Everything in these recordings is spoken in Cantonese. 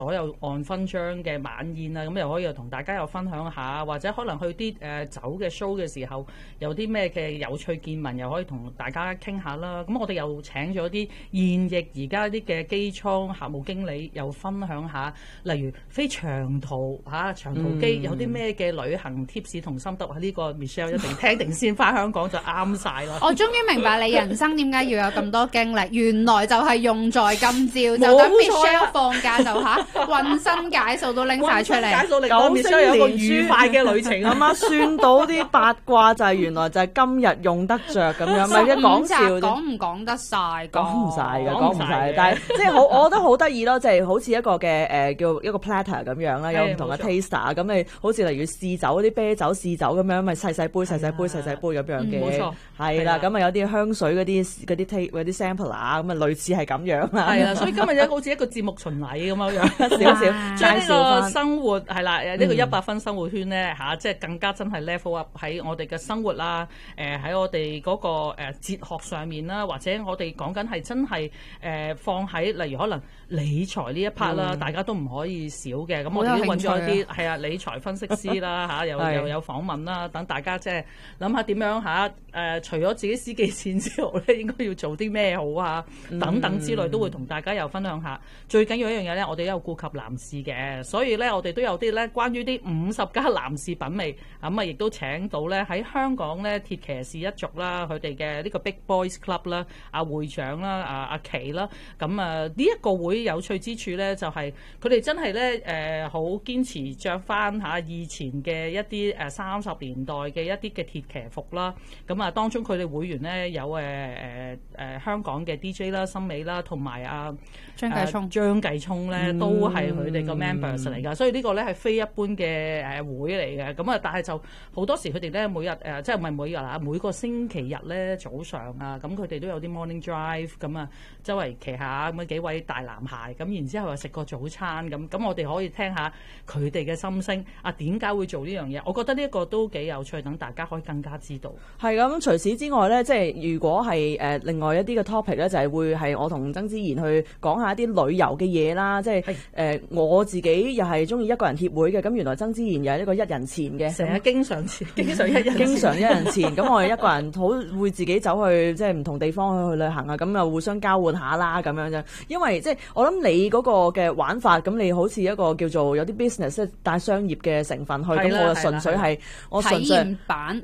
所有按勳章嘅晚宴啊，咁又可以同大家又分享下，或者可能去啲酒嘅 show 嘅時候，有啲咩嘅有趣見聞，又可以同大家傾下啦。咁我哋又請咗啲現役而家啲嘅機艙客務經理，又分享下，例如飛長途長途機有啲咩嘅旅行 tips 同心得。呢個 Michelle 一定聽定先，翻香港就啱晒啦。 我終於明白你人生點解要有咁多經歷，原來就係用在今朝，就等 Michelle 放假就渾身解數都拎晒出嚟， 解數令到 Michelle 有一個愉快嘅旅程啊嘛， 算到啲八卦就係原來就係今日用得着咁樣，咪一講笑講唔講得晒？ 講唔晒嘅，講唔晒。但係即係我覺得好得意咯，即係好似一個嘅叫一個 platter 咁樣啦，有唔同嘅 taster， 咁你好似例如試酒嗰啲啤酒試酒咁樣，咪細細杯細細杯細細杯咁樣嘅， 冇錯， 係啦，咁啊有啲香水嗰啲 sample 啊，咁啊類似係咁樣啦。 係啦，所以今日咧好似一個節目巡禮咁樣少少。將呢個生活係啦，呢個100分生活圈咧即係更加真係 level up 喺我哋嘅生活啦，喺我哋嗰個哲學上面啦，或者我哋講緊係真係放喺例如可能理財呢一 part 啦，大家都唔可以少嘅。咁我哋都揾咗一啲理財分析師啦又有訪問啦，等大家即係諗下點樣除咗自己私己錢之後咧，應該要做啲咩好啊等等之類，都會同大家又分享下。最緊要一樣嘢咧，我哋都有顧及男士嘅，所以咧我哋都有啲咧關於啲50加男士品味，咁亦都請到咧喺香港咧鐵騎士一族啦，佢哋嘅呢個 Big Boys Club 啦，會長啦，阿琪啦，咁呢一個會有趣之處咧，就係佢哋真係咧好堅持着翻以前嘅一啲30年代嘅一啲嘅鐵騎服啦，咁當中佢哋會員咧有香港嘅 DJ 啦、森美啦，同埋張繼聰咧都係佢哋個 members 嚟㗎，所以呢個咧係非一般嘅會嚟嘅。咁但係就好多時佢哋咧每日即係唔係每日啦，每個星期日咧早上咁佢哋都有啲 morning drive，咁周圍騎下咁幾位大男孩，咁然之後又食個早餐咁我哋可以聽下佢哋嘅心聲點解會做呢樣嘢？我覺得呢一個都幾有趣，等大家可以更加知道。 係咁，除此之外咧，即係如果係另外一啲嘅 topic 咧，就係會係我同曾之賢去講下一啲旅遊嘅嘢啦。即係我自己又係中意一個人協會嘅，咁原來曾之賢又係一個一人錢嘅， 成日經常一人錢， 經常一人錢。咁我哋一個人好會自己走去即係唔同地方去旅行啊，咁又互相交換下啦咁樣啫。因為即係我諗你嗰個嘅玩法，咁你好似一個叫做有啲 business 帶商業嘅成分去，咁我就純粹係我純粹體驗版。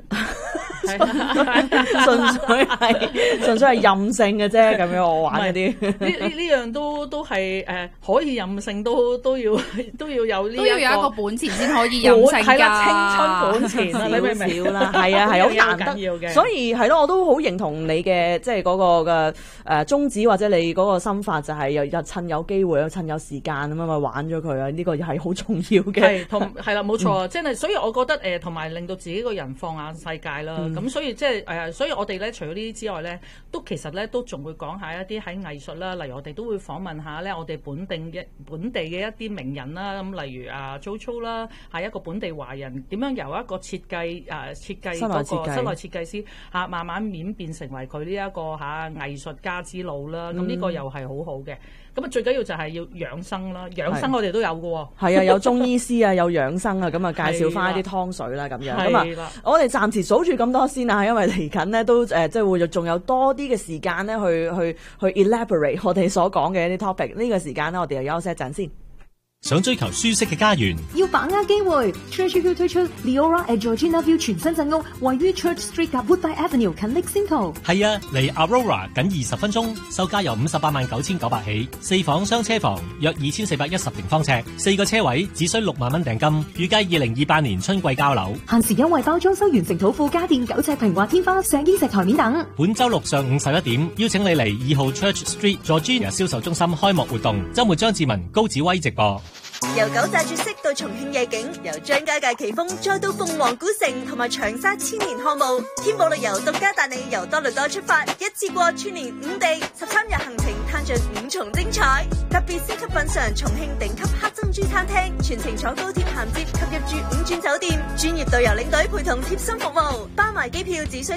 純粹係任性嘅啫，咁樣我玩嗰啲。 呢樣都係可以任性，都要有呢都要有一個本錢先可以任性㗎。 係啦，青春本錢你明唔明啦？係啊，係好難得嘅。所以係咯，我都好認同你嘅即係嗰個嘅宗旨或者你嗰個心法，就係又趁有機會，趁有時間咁樣咪玩咗佢啊！呢個係好重要嘅。 係啦，冇錯，即係所以我覺得同埋令到自己個人放眼世界啦。咁所以即係所以我哋咧除咗呢啲之外咧，都其實咧都仲會講下一啲喺藝術啦，例如我哋都會訪問下咧我哋本地嘅一啲名人啦，咁例如JoJo 啦，係一個本地華人點樣由一個設計嗰個室內設計師慢慢演變成為佢呢一個藝術家之路啦，咁呢個又係好好嘅。咁最緊要就係要養生啦，養生我哋都有嘅喎。 係啊，有中醫師啊，有養生啊，咁介紹翻一啲湯水啦，咁樣咁我哋暫時數住咁多先啦，因為嚟緊呢都即係會仲有多啲嘅時間咧去 elaborate 我哋所講嘅一啲 topic。呢個時間呢，我哋又休息一陣先。 想追求舒適嘅家園， 要把握機會。Treasure View 推出 Leora at Georgina View 全新鎮屋，位於 Church Street 及 Woodbine Avenue 近 Lexington。 係啊，離 Aurora 僅20分鐘，售價由589900起，4房雙車房，約2410平方尺，4個車位，只需6萬蚊訂金，預計2028年春季交樓。 限時優惠包裝修完成土庫家電9尺平滑天花、石英石台面等。 本週六上午11點，邀請你嚟2號 Church Street Georgina 銷售中心開幕活動，週末張志文、高子威直播。 由九寨絕色到重慶夜景，由張家界奇峰再到鳳凰古城同埋長沙千年漢墓，天寶旅遊獨家帶你由多倫多出發，一次過串聯5地13日行程，攤盡5重精彩。特別升級品嘗重慶頂級黑珍珠餐廳，全程坐高鐵銜接及入住5鑽酒店，專業導遊領隊陪同貼心服務，包埋機票只需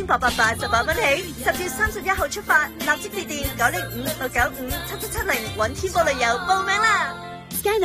3888起。10月31號出發，立即致電905-695-7770揾天寶旅遊報名啦！